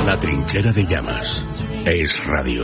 La trinchera de llamas. Es radio.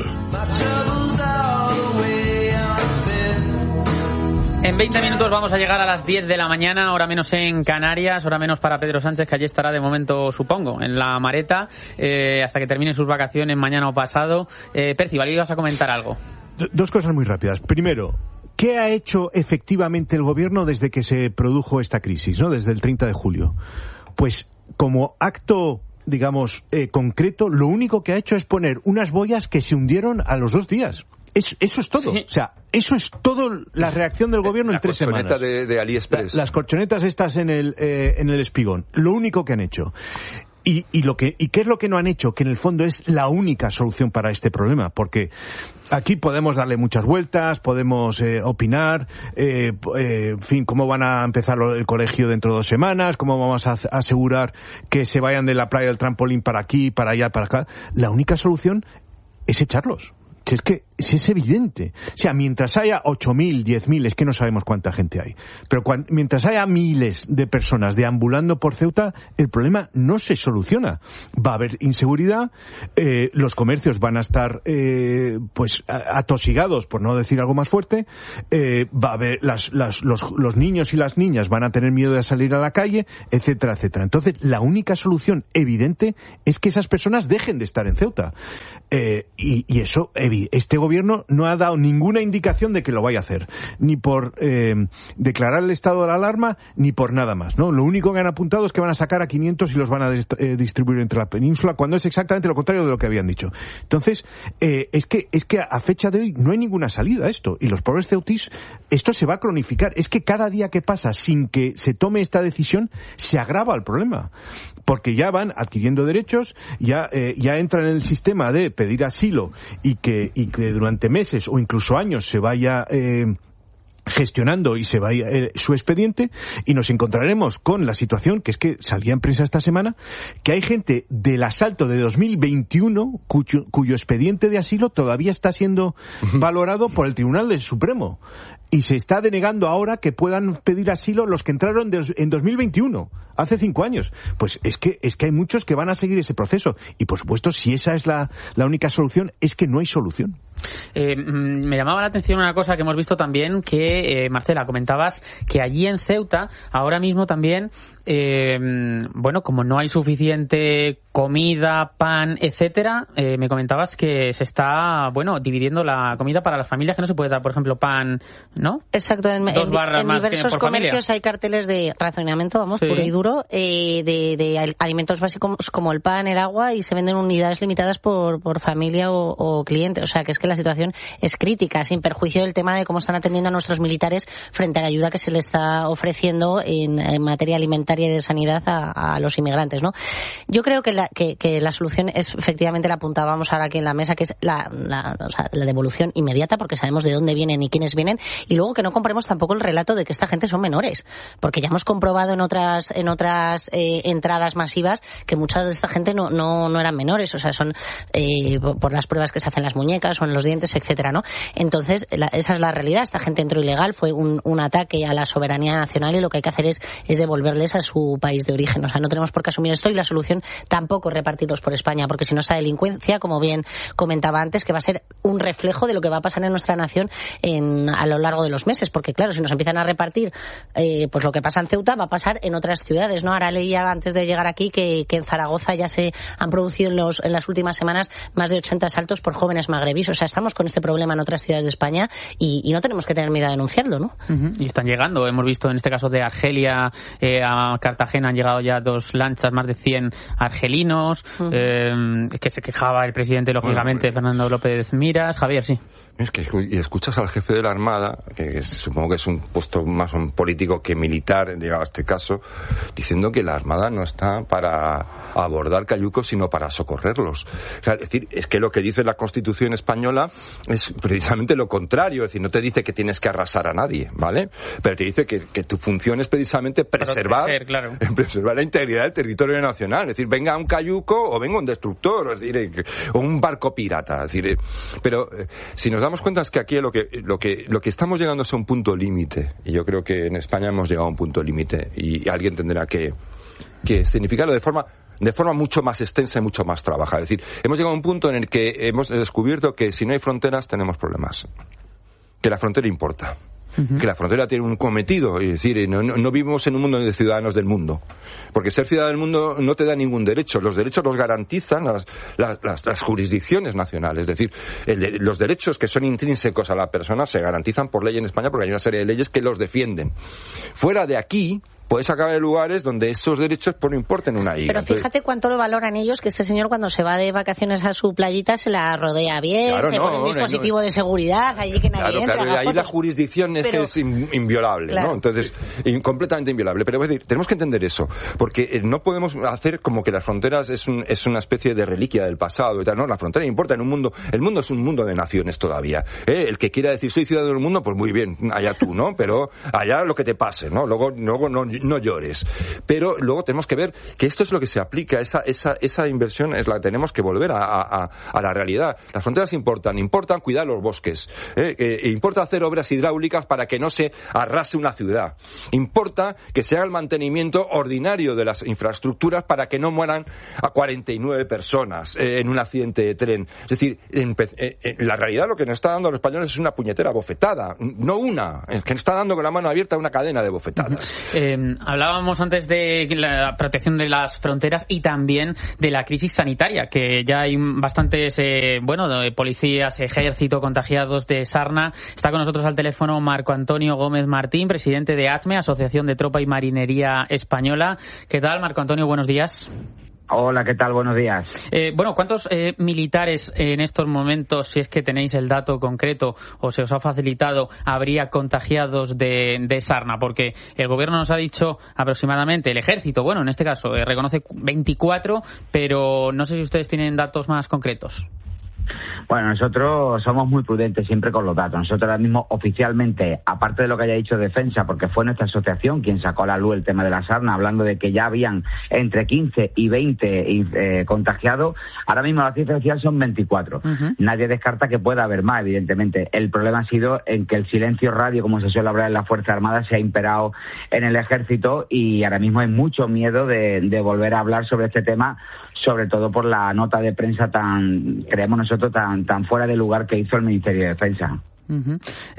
En 20 minutos vamos a llegar a las 10 de la mañana, hora menos en Canarias, hora menos para Pedro Sánchez, que allí estará de momento, supongo, en la Mareta, hasta que termine sus vacaciones mañana o pasado. Percival, ¿ibas a comentar algo? Dos cosas muy rápidas. Primero, ¿qué ha hecho efectivamente el gobierno desde que se produjo esta crisis, ¿no? Desde el 30 de julio? Pues como acto, digamos, concreto, lo único que ha hecho es poner unas boyas que se hundieron a los 2 días. Eso es todo. Sí. O sea, eso es todo la reacción del gobierno en 3 semanas. La colchoneta de AliExpress. Las colchonetas estas en el espigón. Lo único que han hecho. ¿Y qué es lo que no han hecho? Que en el fondo es la única solución para este problema, porque aquí podemos darle muchas vueltas, podemos opinar, en fin, cómo van a empezar el colegio dentro de 2 semanas, cómo vamos a asegurar que se vayan de la playa del trampolín para aquí, para allá, para acá. La única solución es echarlos. Si es evidente. O sea, mientras haya 8.000, 10.000, es que no sabemos cuánta gente hay, pero mientras haya miles de personas deambulando por Ceuta, el problema no se soluciona. Va a haber inseguridad, los comercios van a estar pues atosigados, por no decir algo más fuerte, va a haber los niños y las niñas van a tener miedo de salir a la calle, etcétera, etcétera. Entonces, la única solución evidente es que esas personas dejen de estar en Ceuta. Y eso, este gobierno no ha dado ninguna indicación de que lo vaya a hacer, ni por declarar el estado de la alarma, ni por nada más, ¿no? Lo único que han apuntado es que van a sacar a 500 y los van a distribuir entre la península, cuando es exactamente lo contrario de lo que habían dicho. Entonces, es que a fecha de hoy no hay ninguna salida a esto, y los pobres ceutíes, esto se va a cronificar. Es que cada día que pasa sin que se tome esta decisión, se agrava el problema, porque ya van adquiriendo derechos, ya entran en el sistema de pedir asilo y que durante meses o incluso años se vaya gestionando y se vaya su expediente, y nos encontraremos con la situación que es que salía en prensa esta semana, que hay gente del asalto de 2021 cuyo expediente de asilo todavía está siendo valorado por el Tribunal del Supremo. Y se está denegando ahora que puedan pedir asilo los que entraron en 2021, hace 5 años. Pues es que hay muchos que van a seguir ese proceso. Y por supuesto, si esa es la única solución, es que no hay solución. Me llamaba la atención una cosa que hemos visto también, que Marcela, comentabas que allí en Ceuta, ahora mismo también, bueno, como no hay suficiente comida, pan, etcétera, me comentabas que se está, bueno, dividiendo la comida para las familias, que no se puede dar, por ejemplo, pan, ¿no? Exacto, en diversos comercios hay carteles de racionamiento, vamos, sí, puro y duro, de alimentos básicos como el pan, el agua, y se venden unidades limitadas por familia o cliente. O sea, que es que la situación es crítica, sin perjuicio del tema de cómo están atendiendo a nuestros militares frente a la ayuda que se les está ofreciendo en materia alimentaria y de sanidad a los inmigrantes, ¿no? Yo creo que la solución es, efectivamente, la apuntábamos ahora aquí en la mesa, que es la devolución inmediata, porque sabemos de dónde vienen y quiénes vienen, y luego que no compremos tampoco el relato de que esta gente son menores, porque ya hemos comprobado en otras entradas masivas que muchas de esta gente no eran menores, o sea, son por las pruebas que se hacen en las muñecas o en los dientes, etcétera, ¿no? Entonces, esa es la realidad. Esta gente entró ilegal, fue un ataque a la soberanía nacional, y lo que hay que hacer es devolverles a su país de origen. O sea, no tenemos por qué asumir esto, y la solución tampoco es repartirlos por España, porque si no, esa delincuencia, como bien comentaba antes, que va a ser un reflejo de lo que va a pasar en nuestra nación a lo largo de los meses, porque claro, si nos empiezan a repartir pues lo que pasa en Ceuta, va a pasar en otras ciudades, ¿no? Ahora leía antes de llegar aquí que en Zaragoza ya se han producido en las últimas semanas más de 80 asaltos por jóvenes magrebíes. O sea, estamos con este problema en otras ciudades de España y no tenemos que tener miedo a denunciarlo, ¿no? Uh-huh. Y están llegando, hemos visto en este caso de Argelia a Cartagena han llegado ya 2 lanchas, más de 100 argelinos, que se quejaba el presidente, lógicamente, Fernando López Miras. Javier, sí. Es que y escuchas al jefe de la Armada, que supongo que es un puesto más un político que militar, llegado a este caso, diciendo que la Armada no está para abordar cayucos, sino para socorrerlos. O sea, es decir, es que lo que dice la Constitución española es precisamente lo contrario. Es decir, no te dice que tienes que arrasar a nadie, ¿vale? Pero te dice que tu función es precisamente preservar la integridad del territorio nacional. Es decir, venga un cayuco o venga un destructor, es decir, o un barco pirata. Es decir, pero si nos damos cuenta es que aquí lo que estamos llegando es a un punto límite, y yo creo que en España hemos llegado a un punto límite, y alguien tendrá que significarlo de forma de forma mucho más extensa y mucho más trabajada. Es decir, hemos llegado a un punto en el que hemos descubierto que si no hay fronteras tenemos problemas, que la frontera importa. Que la frontera tiene un cometido, es decir, no vivimos en un mundo de ciudadanos del mundo, porque ser ciudadano del mundo no te da ningún derecho. Los derechos los garantizan las jurisdicciones nacionales, es decir, los derechos que son intrínsecos a la persona se garantizan por ley en España, porque hay una serie de leyes que los defienden. Fuera de aquí puedes acabar en lugares donde esos derechos no importen una higa. Pero fíjate cuánto lo valoran ellos, que este señor cuando se va de vacaciones a su playita se la rodea bien, claro, se pone un dispositivo de seguridad allí que nadie entra. Claro, ahí la jurisdicción es que es inviolable, claro. ¿No? Entonces, completamente inviolable. Pero es decir, tenemos que entender eso, porque no podemos hacer como que las fronteras es una especie de reliquia del pasado y tal. No, la frontera importa en un mundo, el mundo es un mundo de naciones todavía. El que quiera decir soy ciudadano del mundo, pues muy bien, allá tú, ¿no? Pero allá lo que te pase, ¿no? Luego no llores. Pero luego tenemos que ver que esto es lo que se aplica, esa inversión es la que tenemos que volver a la realidad. Las fronteras importan cuidar los bosques, importa hacer obras hidráulicas para que no se arrase una ciudad, importa que se haga el mantenimiento ordinario de las infraestructuras para que no mueran a 49 personas en un accidente de tren. Es decir, en la realidad lo que nos está dando a los españoles es una puñetera bofetada, no una, es que nos está dando con la mano abierta una cadena de bofetadas. Hablábamos antes de la protección de las fronteras y también de la crisis sanitaria, que ya hay bastantes policías, ejército contagiados de sarna. Está con nosotros al teléfono Marco Antonio Gómez Martín, presidente de ATME, Asociación de Tropa y Marinería Española. ¿Qué tal, Marco Antonio? Buenos días. Hola, ¿qué tal? Buenos días. ¿Cuántos militares en estos momentos, si es que tenéis el dato concreto o se os ha facilitado, habría contagiados de sarna? Porque el gobierno nos ha dicho aproximadamente, el ejército, en este caso, reconoce 24, pero no sé si ustedes tienen datos más concretos. Bueno, nosotros somos muy prudentes siempre con los datos. Nosotros ahora mismo oficialmente, aparte de lo que haya dicho Defensa, porque fue nuestra asociación quien sacó a la luz el tema de la sarna, hablando de que ya habían entre 15 y 20 contagiados, ahora mismo la cifra oficial son 24. Uh-huh. Nadie descarta que pueda haber más, evidentemente. El problema ha sido en que el silencio radio, como se suele hablar en las Fuerzas Armadas, se ha imperado en el ejército y ahora mismo hay mucho miedo de volver a hablar sobre este tema, sobre todo por la nota de prensa creemos nosotros, tan fuera de lugar que hizo el Ministerio de Defensa. Uh-huh.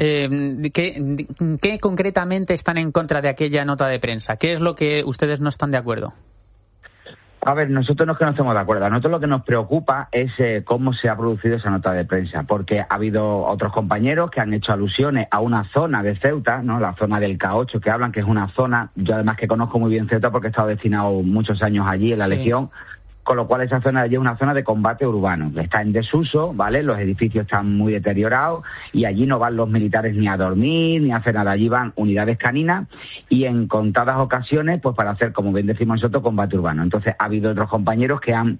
¿Qué concretamente están en contra de aquella nota de prensa? ¿Qué es lo que ustedes no están de acuerdo? A ver, nosotros no es que no estemos de acuerdo. A nosotros lo que nos preocupa es cómo se ha producido esa nota de prensa, porque ha habido otros compañeros que han hecho alusiones a una zona de Ceuta, ¿no? La zona del K8, que hablan que es una zona, yo además que conozco muy bien Ceuta porque he estado destinado muchos años allí en la Legión, con lo cual esa zona allí es una zona de combate urbano. Está en desuso, ¿vale? Los edificios están muy deteriorados y allí no van los militares ni a dormir, ni a hacer nada. Allí van unidades caninas y en contadas ocasiones, pues para hacer, como bien decimos nosotros, combate urbano. Entonces ha habido otros compañeros que han,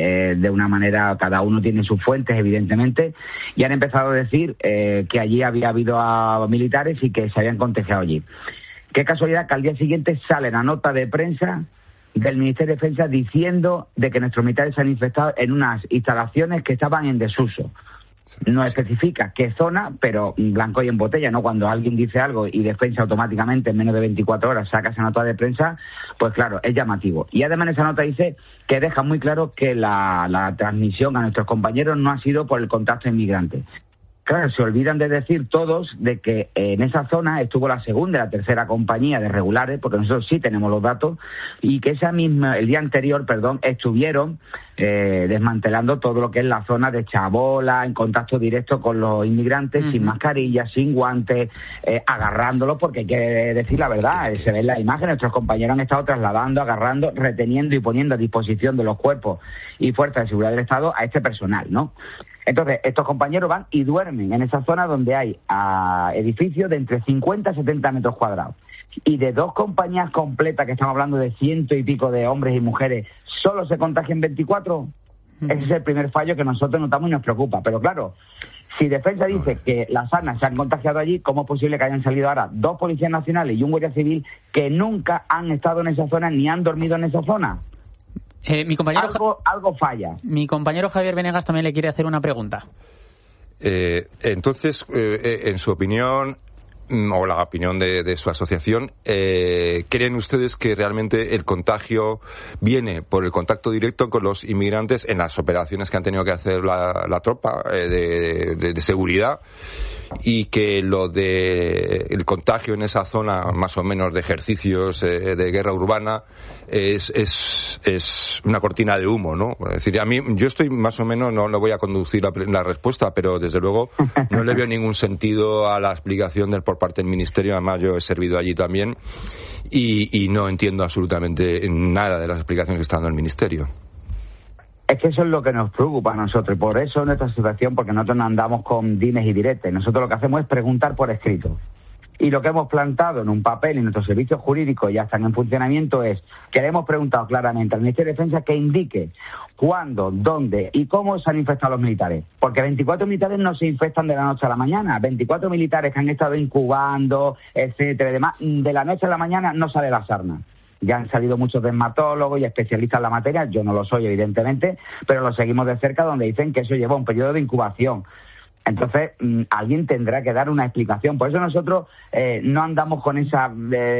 de una manera, cada uno tiene sus fuentes, evidentemente, y han empezado a decir que allí había habido a militares y que se habían contagiado allí. Qué casualidad que al día siguiente sale la nota de prensa del Ministerio de Defensa diciendo de que nuestros militares se han infectado en unas instalaciones que estaban en desuso. No especifica qué zona, pero blanco y en botella, ¿no? Cuando alguien dice algo y Defensa automáticamente en menos de 24 horas saca esa nota de prensa, pues claro, es llamativo. Y además esa nota dice que deja muy claro que la transmisión a nuestros compañeros no ha sido por el contacto inmigrante. Claro, se olvidan de decir todos de que en esa zona estuvo la segunda y la tercera compañía de regulares, porque nosotros sí tenemos los datos, y que el día anterior, estuvieron desmantelando todo lo que es la zona de Chabola, en contacto directo con los inmigrantes, sin mascarillas, sin guantes, agarrándolos, porque hay que decir la verdad, se ve en la imagen, nuestros compañeros han estado trasladando, agarrando, reteniendo y poniendo a disposición de los cuerpos y fuerzas de seguridad del Estado a este personal, ¿no? Entonces, estos compañeros van y duermen en esa zona donde hay edificios de entre 50 y 70 metros cuadrados. Y de 2 compañías completas, que estamos hablando de 100 y pico de hombres y mujeres, ¿solo se contagian 24? Ese es el primer fallo que nosotros notamos y nos preocupa. Pero claro, si Defensa dice que las sarnas se han contagiado allí, ¿cómo es posible que hayan salido ahora 2 policías nacionales y un guardia civil que nunca han estado en esa zona ni han dormido en esa zona? Algo falla. Mi compañero Javier Venegas también le quiere hacer una pregunta. Entonces, en su opinión, o la opinión de su asociación, ¿creen ustedes que realmente el contagio viene por el contacto directo con los inmigrantes en las operaciones que han tenido que hacer la tropa de seguridad, y que lo de el contagio en esa zona más o menos de ejercicios de guerra urbana es una cortina de humo, ¿no? Es decir, a mí, yo estoy más o menos, no voy a conducir la respuesta, pero desde luego no le veo ningún sentido a la explicación por parte del Ministerio. Además, yo he servido allí también y no entiendo absolutamente nada de las explicaciones que está dando el Ministerio. Es que eso es lo que nos preocupa a nosotros, y por eso nuestra situación, porque nosotros no andamos con dimes y diretes. Nosotros lo que hacemos es preguntar por escrito. Y lo que hemos plantado en un papel y nuestros servicios jurídicos ya están en funcionamiento es que le hemos preguntado claramente al Ministerio de Defensa que indique cuándo, dónde y cómo se han infectado los militares. Porque 24 militares no se infectan de la noche a la mañana. 24 militares que han estado incubando, etcétera y demás, de la noche a la mañana no sale la sarna. Ya han salido muchos dermatólogos y especialistas en la materia, yo no lo soy evidentemente, pero lo seguimos de cerca, donde dicen que eso lleva un periodo de incubación. Entonces, alguien tendrá que dar una explicación. Por eso nosotros no andamos con esa,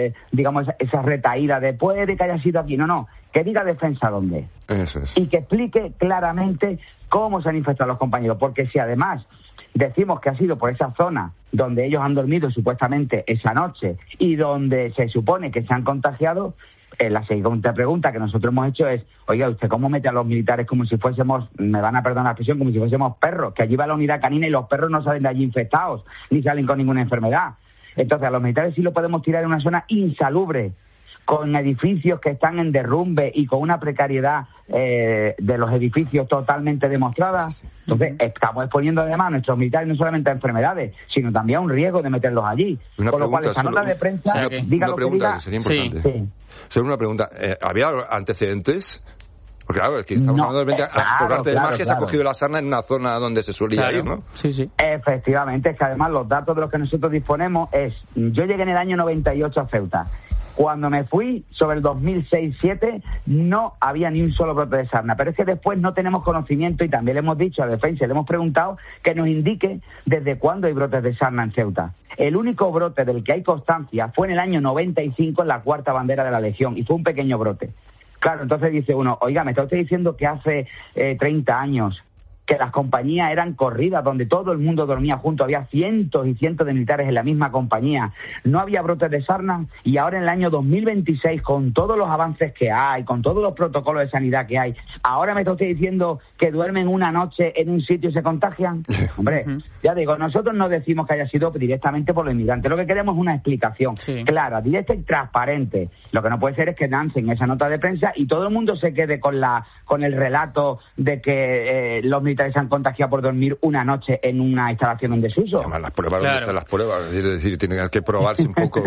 esa retaída de puede que haya sido aquí. No, que diga Defensa dónde. Eso es. Y que explique claramente cómo se han infectado los compañeros, porque si además decimos que ha sido por esa zona donde ellos han dormido supuestamente esa noche y donde se supone que se han contagiado, la siguiente pregunta que nosotros hemos hecho es, oiga, ¿usted cómo mete a los militares como si fuésemos, me van a perdonar la expresión, como si fuésemos perros? Que allí va la unidad canina y los perros no salen de allí infectados, ni salen con ninguna enfermedad. Entonces a los militares sí lo podemos tirar en una zona insalubre, con edificios que están en derrumbe y con una precariedad de los edificios totalmente demostrada. Entonces, estamos exponiendo además a nuestros militares no solamente a enfermedades, sino también a un riesgo de meterlos allí. Con lo cual, esta nota de prensa, diga lo que diga... Que sería importante. Sí. Solo una pregunta. ¿Había antecedentes? Porque claro, es que estamos hablando de por arte de magia se ha cogido la sarna en una zona donde se suele ir, ¿no? Sí. Efectivamente, es que además los datos de los que nosotros disponemos es... Yo llegué en el año 98 a Ceuta. Cuando me fui, sobre el 2006-2007, no había ni un solo brote de sarna. Pero es que después no tenemos conocimiento, y también le hemos dicho a Defensa, le hemos preguntado que nos indique desde cuándo hay brotes de sarna en Ceuta. El único brote del que hay constancia fue en el año 95 en la cuarta bandera de la Legión, y fue un pequeño brote. Claro, entonces dice uno, oiga, me está usted diciendo que hace 30 años que las compañías eran corridas, donde todo el mundo dormía junto, había cientos y cientos de militares en la misma compañía, no había brotes de sarna, y ahora en el año 2026, con todos los avances que hay, con todos los protocolos de sanidad que hay, ahora me está usted diciendo que duermen una noche en un sitio y se contagian. Hombre, ya digo, nosotros no decimos que haya sido directamente por los inmigrantes, lo que queremos es una explicación clara, directa y transparente. Lo que no puede ser es que lancen esa nota de prensa y todo el mundo se quede con el relato de que los militares se han contagiado por dormir una noche en una instalación en desuso. Además, las pruebas, ¿dónde están las pruebas? Es decir, tienen que probarse un poco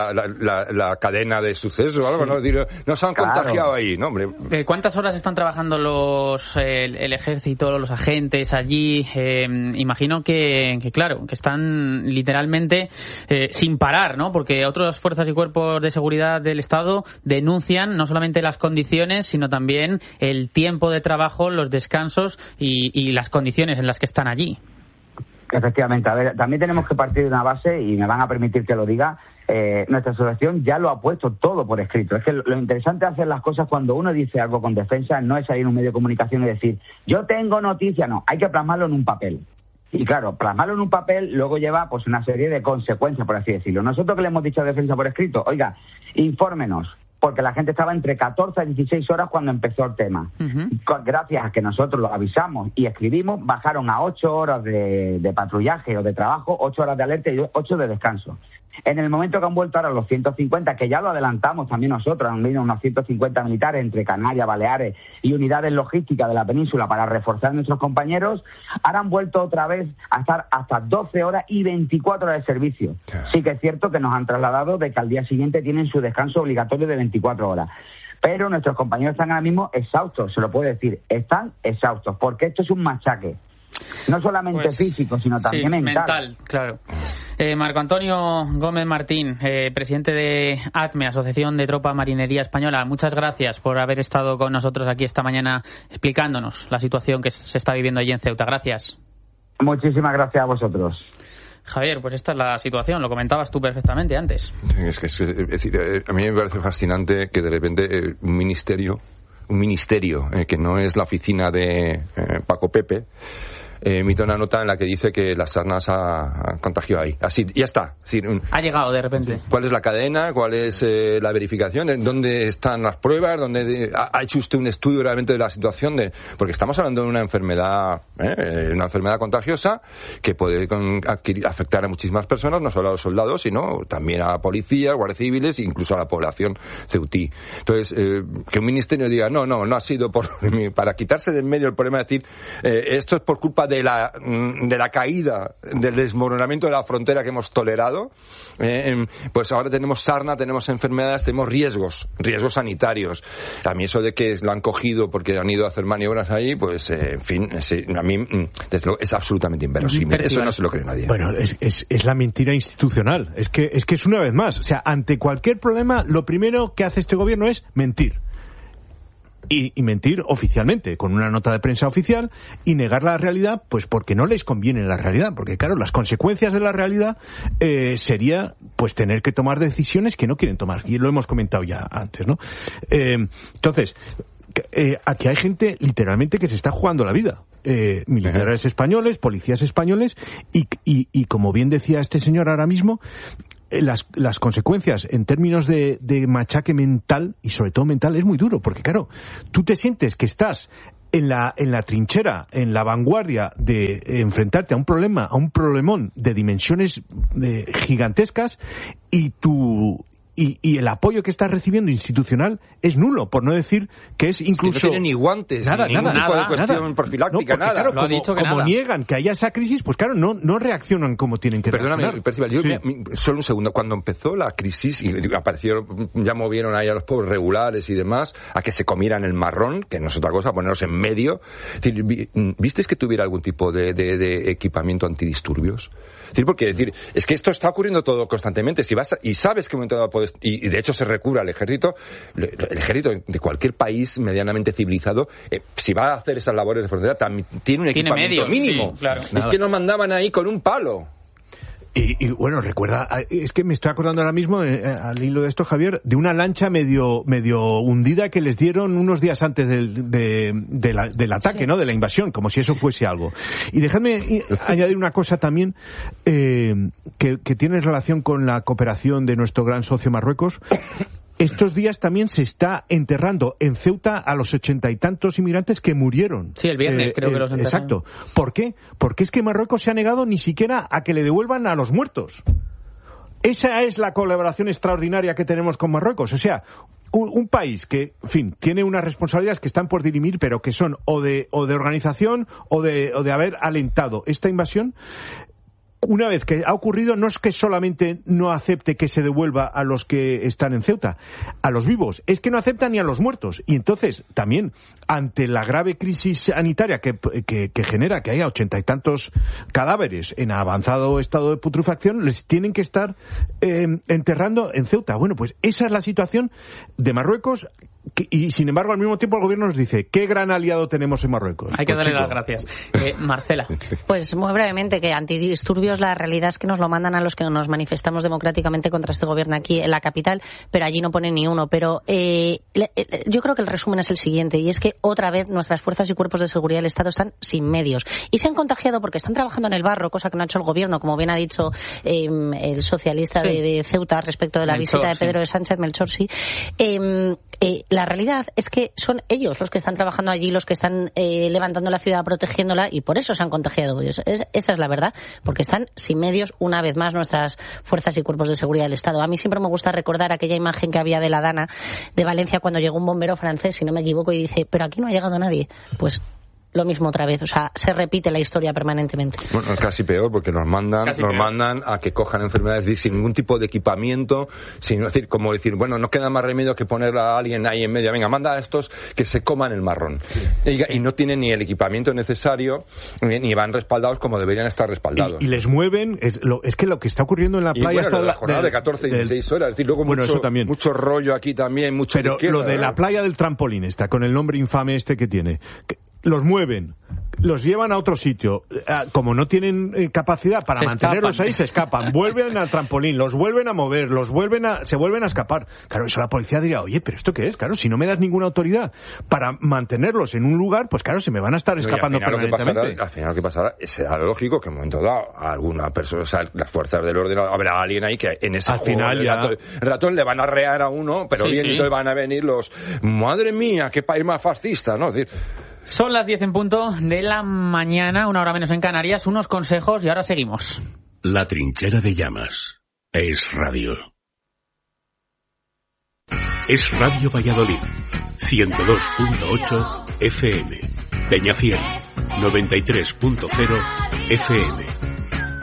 la cadena de suceso o algo, ¿no? Es decir, no se han contagiado ahí, ¿no, hombre? ¿Cuántas horas están trabajando el ejército, los agentes allí? Imagino que claro, que están literalmente sin parar, ¿no? Porque otras fuerzas y cuerpos de seguridad del Estado denuncian no solamente las condiciones, sino también el tiempo de trabajo, los descansos y las condiciones en las que están allí. Efectivamente, a ver, también tenemos que partir de una base, y me van a permitir que lo diga, nuestra asociación ya lo ha puesto todo por escrito. Es que lo interesante de hacer las cosas cuando uno dice algo con Defensa no es salir en un medio de comunicación y decir, yo tengo noticia, no, hay que plasmarlo en un papel. Y claro, plasmarlo en un papel luego lleva pues una serie de consecuencias, por así decirlo. Nosotros que le hemos dicho a Defensa por escrito, oiga, infórmenos, porque la gente estaba entre 14 a 16 horas cuando empezó el tema. Gracias a que nosotros lo avisamos y escribimos, bajaron a 8 horas de patrullaje o de trabajo, 8 horas de alerta y 8 de descanso. En el momento que han vuelto ahora los 150, que ya lo adelantamos también nosotros, han venido unos 150 militares entre Canarias, Baleares y unidades logísticas de la península para reforzar a nuestros compañeros, ahora han vuelto otra vez a estar hasta 12 horas y 24 horas de servicio. Sí que es cierto que nos han trasladado de que al día siguiente tienen su descanso obligatorio de 24 horas. Pero nuestros compañeros están ahora mismo exhaustos, se lo puedo decir, están exhaustos, porque esto es un machaque. No solamente físico, sino también mental. Claro. Marco Antonio Gómez Martín, presidente de ATME, Asociación de Tropa Marinería Española, muchas gracias por haber estado con nosotros aquí esta mañana explicándonos la situación que se está viviendo allí en Ceuta. Gracias. Muchísimas gracias a vosotros. Javier, pues esta es la situación, lo comentabas tú perfectamente antes. Es decir, a mí me parece fascinante que de repente un ministerio que no es la oficina de Paco Pepe, emite una nota en la que dice que las sarnas ha contagiado ahí. Así, ya está. Es decir, ha llegado de repente. ¿Cuál es la cadena? ¿Cuál es la verificación? ¿En dónde están las pruebas? ¿Dónde ha hecho usted un estudio realmente de la situación? Porque estamos hablando de una enfermedad contagiosa que puede afectar a muchísimas personas, no solo a los soldados, sino también a policías, guardias civiles e incluso a la población ceutí. Entonces, que un ministerio diga, no ha sido para quitarse de en medio el problema de decir, esto es por culpa de la caída, del desmoronamiento de la frontera que hemos tolerado, pues ahora tenemos sarna, tenemos enfermedades, tenemos riesgos sanitarios. A mí eso de que lo han cogido porque han ido a hacer maniobras ahí, pues en fin, a mí es absolutamente inverosímil. Eso no se lo cree nadie. Bueno, es la mentira institucional. Es que es una vez más. O sea, ante cualquier problema, lo primero que hace este gobierno es mentir. Y mentir oficialmente, con una nota de prensa oficial, y negar la realidad, pues porque no les conviene la realidad, porque claro, las consecuencias de la realidad sería pues tener que tomar decisiones que no quieren tomar, y lo hemos comentado ya antes, ¿no? Entonces, aquí hay gente literalmente que se está jugando la vida. Militares españoles, policías españoles, y como bien decía este señor ahora mismo, las consecuencias en términos de machaque mental, y sobre todo mental, es muy duro, porque claro, tú te sientes que estás en la trinchera, en la vanguardia de enfrentarte a un problemón de dimensiones gigantescas, y el apoyo que estás recibiendo institucional es nulo, por no decir que es incluso... Es que no tienen ni guantes, ningún tipo de cuestión profiláctica, no, porque, nada. Claro, como niegan que haya esa crisis, pues claro, no reaccionan como tienen que reaccionar. Perdóname, Percival, yo solo un segundo. Cuando empezó la crisis y ya movieron ahí a los pueblos regulares y demás a que se comieran el marrón, que no es otra cosa, ponerlos en medio. Es decir, ¿visteis que tuviera algún tipo de equipamiento antidisturbios? Es que esto está ocurriendo todo constantemente. Si vas y sabes que en un momento dado puedes, y de hecho se recurre al ejército, el ejército de cualquier país medianamente civilizado, si va a hacer esas labores de frontera, también tiene un equipamiento mínimo. Sí, claro. Es que nos mandaban ahí con un palo. Y bueno, recuerda, es que me estoy acordando ahora mismo, al hilo de esto, Javier, de una lancha medio hundida que les dieron unos días antes del ataque, sí, ¿no? De la invasión, como si eso fuese algo. Y dejadme añadir una cosa también, que tiene relación con la cooperación de nuestro gran socio Marruecos. Estos días también se está enterrando en Ceuta a los 80 y tantos inmigrantes que murieron. Sí, el viernes creo que los enterraron. Exacto. ¿Por qué? Porque es que Marruecos se ha negado ni siquiera a que le devuelvan a los muertos. Esa es la colaboración extraordinaria que tenemos con Marruecos. O sea, un país que, en fin, tiene unas responsabilidades que están por dirimir, pero que son o de organización o de haber alentado esta invasión. Una vez que ha ocurrido, no es que solamente no acepte que se devuelva a los que están en Ceuta, a los vivos, es que no acepta ni a los muertos. Y entonces, también, ante la grave crisis sanitaria que genera que haya 80 y tantos cadáveres en avanzado estado de putrefacción, les tienen que estar enterrando en Ceuta. Bueno, pues esa es la situación de Marruecos. Y sin embargo, al mismo tiempo el gobierno nos dice qué gran aliado tenemos en Marruecos. Hay que darle las gracias. Marcela. Pues muy brevemente, que antidisturbios, la realidad es que nos lo mandan a los que nos manifestamos democráticamente contra este gobierno aquí en la capital, pero allí no ponen ni uno. Pero yo creo que el resumen es el siguiente, y es que otra vez nuestras fuerzas y cuerpos de seguridad del Estado están sin medios. Y se han contagiado porque están trabajando en el barro, cosa que no ha hecho el gobierno, como bien ha dicho el socialista de Ceuta respecto de la visita de Pedro de Sánchez, Melchor, sí. La realidad es que son ellos los que están trabajando allí, los que están levantando la ciudad, protegiéndola, y por eso se han contagiado ellos. Esa es la verdad, porque están sin medios, una vez más, nuestras fuerzas y cuerpos de seguridad del Estado. A mí siempre me gusta recordar aquella imagen que había de la Dana de Valencia cuando llegó un bombero francés, si no me equivoco, y dice, pero aquí no ha llegado nadie. Pues lo mismo otra vez, o sea, se repite la historia permanentemente. Bueno, es casi peor, porque nos mandan a que cojan enfermedades sin ningún tipo de equipamiento, sin decir, como decir, bueno, no queda más remedio que poner a alguien ahí en medio, venga, manda a estos que se coman el marrón. Y no tienen ni el equipamiento necesario, ni van respaldados como deberían estar respaldados. Y les mueven, es que lo que está ocurriendo en la playa está la jornada de 14 y 16 horas, es decir, luego mucho rollo aquí también, mucho pero riqueza, lo de la playa del trampolín está con el nombre infame que tiene. Los mueven, los llevan a otro sitio. Como no tienen capacidad para mantenerlos ahí, se escapan. Vuelven al trampolín, los vuelven a mover, se vuelven a escapar. Claro, eso la policía diría, oye, ¿pero esto qué es? Claro, si no me das ninguna autoridad para mantenerlos en un lugar, pues claro, se me van a estar escapando permanentemente. Al final lo que pasará será lógico que en un momento dado alguna persona, o sea, las fuerzas del orden, habrá alguien ahí que en ese ratón le van a rear a uno, pero sí, entonces van a venir los, madre mía, qué país más fascista, ¿no? Es decir, son las 10 en punto de la mañana, 1 hora menos en Canarias, unos consejos y ahora seguimos. La trinchera de llamas es radio. Es Radio Valladolid, 102.8 FM, Peñafiel, 93.0 FM.